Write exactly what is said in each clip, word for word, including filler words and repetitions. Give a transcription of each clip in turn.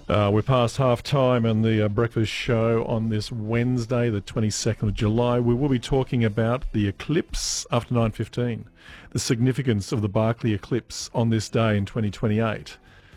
Uh, we're past half time on the uh, breakfast show on this Wednesday, the twenty-second of July. We will be talking about the eclipse after nine fifteen, the significance of the Berkeley eclipse on this day in twenty twenty-eight.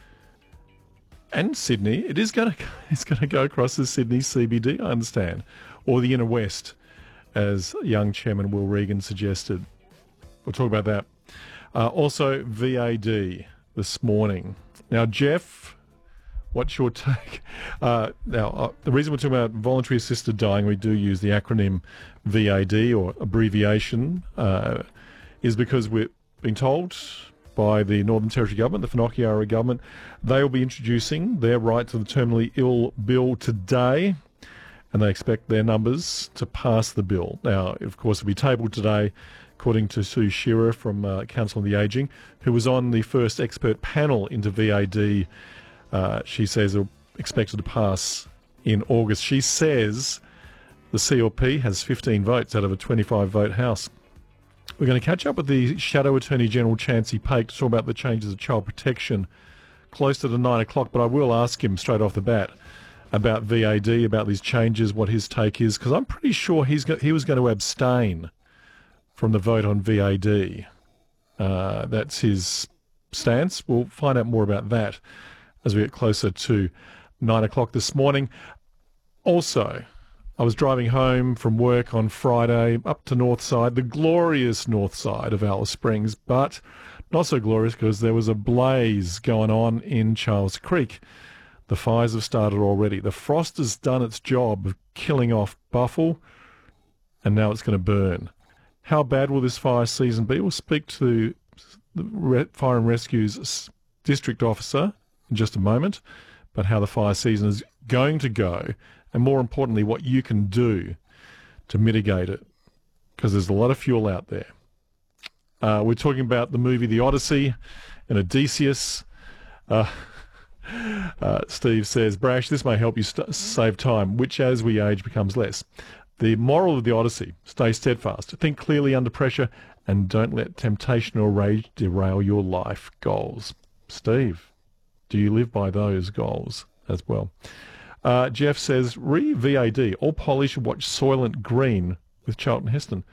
And Sydney, it is going to it's going to go across the Sydney C B D, I understand, or the inner west, as young Chairman Will Regan suggested. We'll talk about that. Uh, also, V A D this morning. Now, Jeff, what's your take? Uh, now, uh, the reason we're talking about voluntary assisted dying, we do use the acronym V A D, or abbreviation, uh, is because we're being told by the Northern Territory Government, the Whanokirauara Government, they will be introducing their right to the terminally ill bill today, and they expect their numbers to pass the bill. Now, of course, it'll be tabled today, according to Sue Shearer from uh, Council on the Ageing, who was on the first expert panel into V A D. Uh, she says it's expected to pass in August. She says the C L P has fifteen votes out of a twenty-five vote House. We're going to catch up with the Shadow Attorney General, Chancey Paik, to talk about the changes of child protection closer to nine o'clock, but I will ask him straight off the bat about V A D, about these changes, what his take is, because I'm pretty sure he's got, he was going to abstain from the vote on V A D. Uh, that's his stance. We'll find out more about that as we get closer to nine o'clock this morning. Also, I was driving home from work on Friday up to North Side, the glorious North Side of Alice Springs, but not so glorious because there was a blaze going on in Charles Creek. The fires have started already. The frost has done its job of killing off buffle, and now it's going to burn. How bad will this fire season be? We'll speak to the Fire and Rescue's district officer in just a moment, but how the fire season is going to go, and more importantly, what you can do to mitigate it, because there's a lot of fuel out there. Uh, we're talking about the movie The Odyssey and Odysseus. Uh, uh, Steve says, Brash, this may help you st- save time, which as we age becomes less. The moral of The Odyssey, stay steadfast, think clearly under pressure, and don't let temptation or rage derail your life goals. Steve, do you live by those goals as well? Uh, Jeff says, re-V A D, all Polly should watch Soylent Green with Charlton Heston.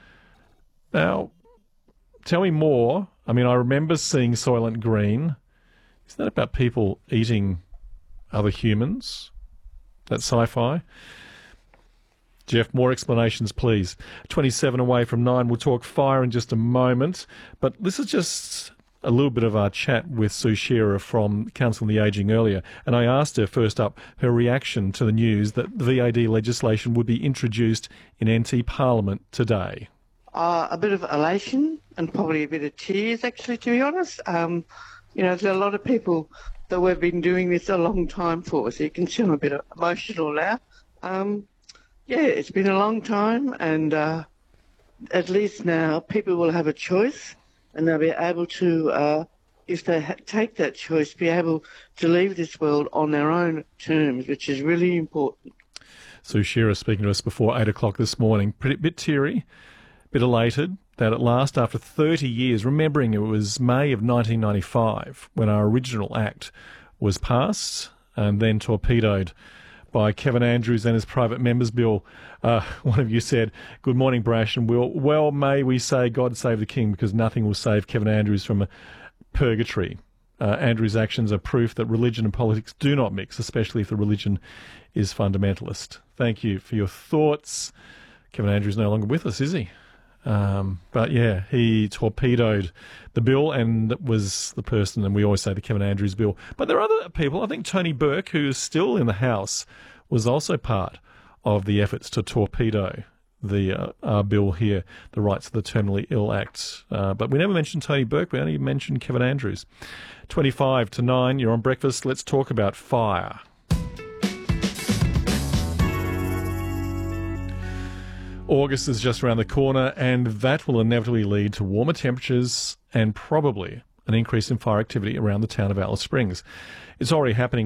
Now, tell me more. I mean, I remember seeing Soylent Green. Isn't that about people eating other humans? That's sci-fi? Jeff, more explanations, please. twenty-seven away from nine. We'll talk fire in just a moment. But this is just a little bit of our chat with Sue Shearer from Council on the Ageing earlier. And I asked her, first up, her reaction to the news that V A D legislation would be introduced in N T Parliament today. Uh, a bit of elation and probably a bit of tears, actually, to be honest. Um, you know, there's a lot of people that we've been doing this a long time for, so you can see I'm a bit emotional now. Um, Yeah, it's been a long time, and uh, at least now people will have a choice, and they'll be able to, uh, if they ha- take that choice, be able to leave this world on their own terms, which is really important. Sue Shearer speaking to us before eight o'clock this morning. Pretty bit teary, bit elated that at last, after thirty years, remembering it was May of nineteen ninety-five when our original act was passed and then torpedoed by Kevin Andrews and his private members bill. Uh, one of you said, good morning, Brash and Will. Well, may we say God save the King, because nothing will save Kevin Andrews from a purgatory. Uh, Andrews' actions are proof that religion and politics do not mix, especially if the religion is fundamentalist. Thank you for your thoughts. Kevin Andrews no longer with us, is he? Um, but yeah, he torpedoed the bill and was the person, and we always say the Kevin Andrews bill. But there are other people. I think Tony Burke, who is still in the House, was also part of the efforts to torpedo the uh, our bill here, the Rights of the Terminally Ill Act. Uh, but we never mentioned Tony Burke. We only mentioned Kevin Andrews. twenty-five to nine, you're on breakfast. Let's talk about fire. August is just around the corner, and that will inevitably lead to warmer temperatures and probably an increase in fire activity around the town of Alice Springs. It's already happening